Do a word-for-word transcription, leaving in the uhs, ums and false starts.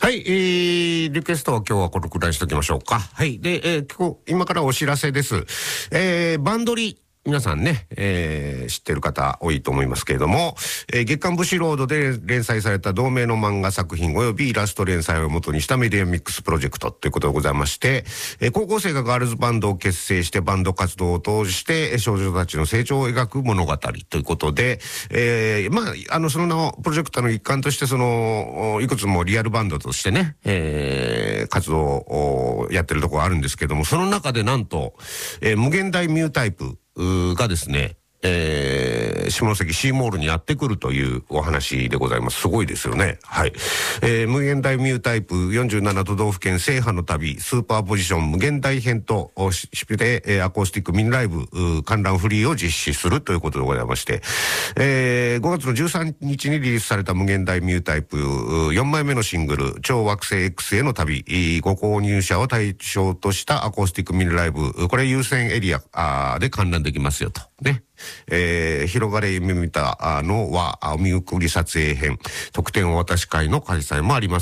はい、えー、リクエストは今日はこのくらいにしときましょうか。はい。で、えー、今日、今からお知らせです。えー、バンドリ、皆さんね、えー、知ってる方多いと思いますけれども、えー、月刊武士ロードで連載された同名の漫画作品及びイラスト連載を元にしたメディアミックスプロジェクトということでございまして、えー、高校生がガールズバンドを結成してバンド活動を通して少女たちの成長を描く物語ということで、えー、まあ、あの、その名をプロジェクトの一環としてその、いくつもリアルバンドとしてね、えー、活動をやってるところあるんですけども、その中でなんと、えー、無限大ミュータイプがですね、えー、下関シーモールにやってくるというお話でございます。すごいですよね。はい。えー、無限大ミュータイプよんじゅうなな都道府県制覇の旅、スーパーポジション無限大編とししで、えー、アコースティックミニライブ、観覧フリーを実施するということでございまして、えー、ごがつのじゅうさんにちにリリースされた無限大ミュータイプよんまいめのシングル、超惑星 X への旅、ご購入者を対象としたアコースティックミニライブ、これ優先エリアで観覧できますよと。ね。えー、広がれ夢見たのは、お見送り撮影編、特典お渡し会の開催もあります。